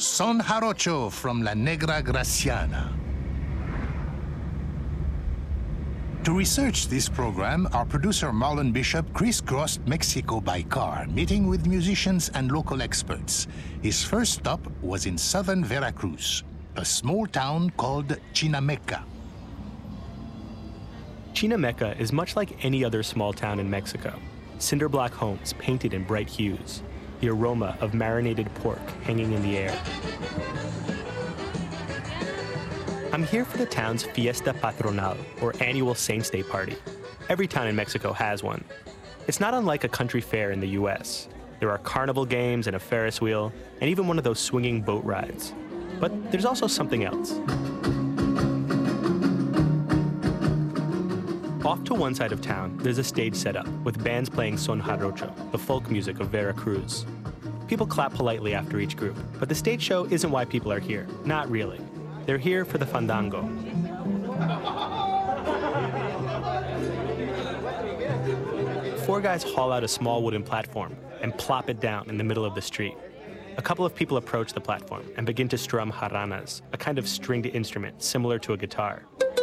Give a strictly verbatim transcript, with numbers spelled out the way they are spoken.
Son Jarocho from La Negra Graciana. To research this program, our producer Marlon Bishop crisscrossed Mexico by car, meeting with musicians and local experts. His first stop was in southern Veracruz, a small town called Chinameca. Chinameca is much like any other small town in Mexico. Cinder-block homes painted in bright hues, the aroma of marinated pork hanging in the air. I'm here for the town's Fiesta Patronal, or annual Saints' Day party. Every town in Mexico has one. It's not unlike a country fair in the U S. There are carnival games and a Ferris wheel, and even one of those swinging boat rides. But there's also something else. Off to one side of town, there's a stage set up, with bands playing Son Jarocho, the folk music of Veracruz. People clap politely after each group, but the stage show isn't why people are here. Not really. They're here for the fandango. Four guys haul out a small wooden platform and plop it down in the middle of the street. A couple of people approach the platform and begin to strum jarranas, a kind of stringed instrument similar to a guitar.